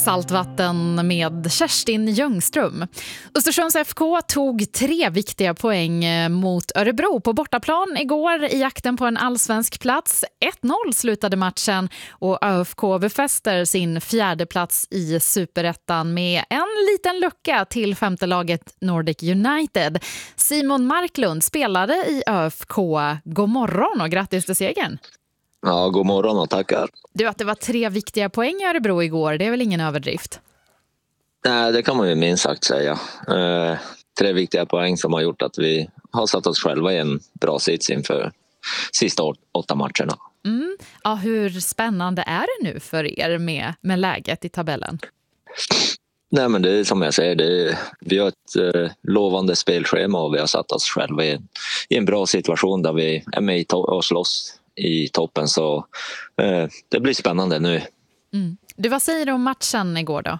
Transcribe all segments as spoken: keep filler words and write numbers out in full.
Saltvatten med Kerstin Ljungström. Östersunds F K tog tre viktiga poäng mot Örebro på bortaplan igår i jakten på en allsvensk plats. ett noll slutade matchen och ÖFK befäster sin fjärde plats i Superettan med en liten lucka till femte laget Nordic United. Simon Marklund spelade i ÖFK. God morgon och grattis till segern. Ja, god morgon och tackar. Du, att det var tre viktiga poäng i Örebro igår, det är väl ingen överdrift? Nej, det kan man ju minst sagt säga. Eh, tre viktiga poäng som har gjort att vi har satt oss själva i en bra sits inför sista å- åtta matcherna. Mm. Ja, hur spännande är det nu för er med, med läget i tabellen? Nej, men det är som jag säger, det är, vi har ett eh, lovande spelschema och vi har satt oss själva i en, i en bra situation där vi är med i to- och slåss i toppen, så eh, det blir spännande nu. Mm. Du, vad säger du om matchen igår då?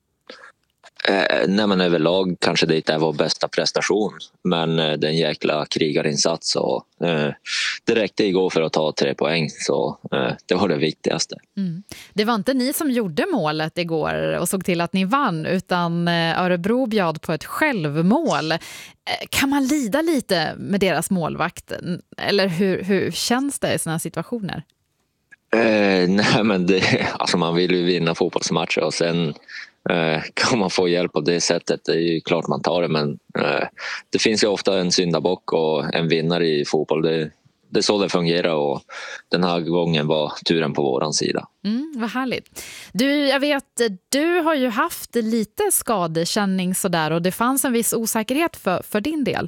Eh, nej, men överlag kanske det inte är vår bästa prestation, men eh, det är en jäkla krigarinsats och eh, det räckte igår för att ta tre poäng, så eh, det var det viktigaste. Mm. Det var inte ni som gjorde målet igår och såg till att ni vann, utan eh, Örebro bjöd på ett självmål. Eh, kan man lida lite med deras målvakt? Eller hur, hur känns det i såna här situationer? Eh, nej, men det, alltså man vill ju vinna fotbollsmatcher och sen eh, kan man få hjälp på det sättet. Det är ju klart man tar det, men eh, det finns ju ofta en syndabock och en vinnare i fotboll. Det, det är så det fungerar och den här gången var turen på våran sida. Mm, vad härligt. Du, jag vet, du har ju haft lite skadekänning sådär och det fanns en viss osäkerhet för, för din del.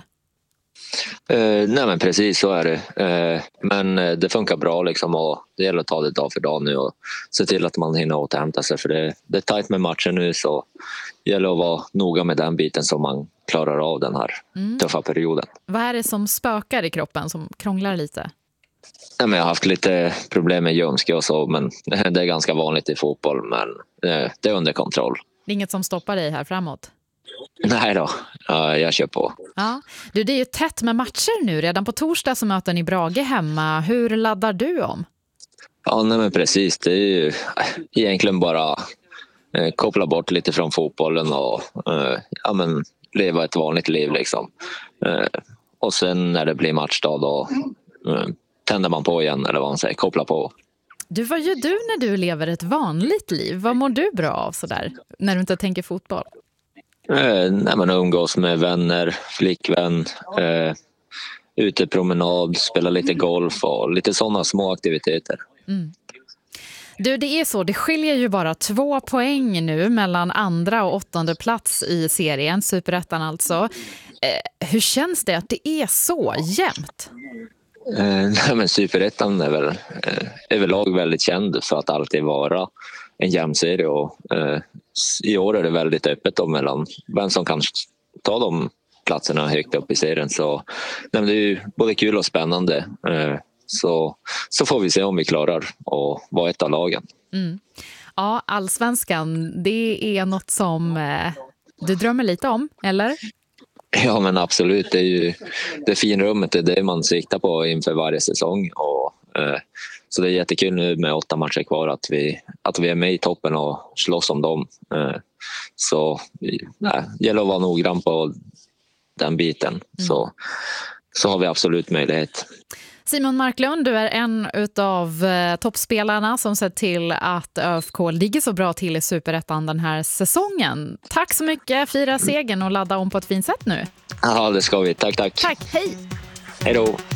Eh, nej men precis så är det. Eh, men eh, det funkar bra liksom och det gäller att ta det dag för dag nu och se till att man hinner återhämta sig, för det, det är tajt med matchen nu, så det gäller att vara noga med den biten så man klarar av den här mm. tuffa perioden. Vad är det som spökar i kroppen, som krånglar lite? Nej, men jag har haft lite problem med ljumske och så, men det är ganska vanligt i fotboll, men eh, det är under kontroll. Det är inget som stoppar dig här framåt? Nej då, ja, jag kör på. Ja. Du, det är ju tätt med matcher nu. Redan på torsdag så möter ni Brage hemma. Hur laddar du om? Ja, nej, men precis. Det är ju egentligen bara eh, koppla bort lite från fotbollen och eh, ja, men, leva ett vanligt liv liksom. Eh, och sen när det blir matchdag då eh, tänder man på igen, eller vad man säger, koppla på. Du, vad gör du när du lever ett vanligt liv? Vad mår du bra av sådär, när du inte tänker fotboll? Eh, när man umgås med vänner, flickvän, eh, utepromenad, spela lite golf och lite sådana små aktiviteter. Mm. Du, det är så, det skiljer ju bara två poäng nu mellan andra och åttonde plats i serien, Superettan alltså. Eh, hur känns det att det är så jämnt? Eh, nej, men Superettan är väl eh, överlag väldigt känd för att alltid vara en jämn serie och eh, i år är det väldigt öppet då mellan vem som kan ta de platserna högt upp i serien, så nej, men det är ju både kul och spännande, eh, så, så får vi se om vi klarar att vara ett av lagen. Mm. Ja, allsvenskan, det är något som eh, du drömmer lite om, eller? Ja, men absolut, det är ju det finrummet, det är det man siktar på inför varje säsong och eh, så det är jättekul nu med åtta matcher kvar att vi, att vi är med i toppen och slåss om dem. Eh, så nej, det gäller att vara noggrann på den biten, mm. så, så har vi absolut möjlighet. Simon Marklund, du är en utav eh, toppspelarna som sett till att ÖFK ligger så bra till i Superettan den här säsongen. Tack så mycket, fira segern och ladda om på ett fint sätt nu. Ja, det ska vi. Tack, tack. Tack, hej! Hej då!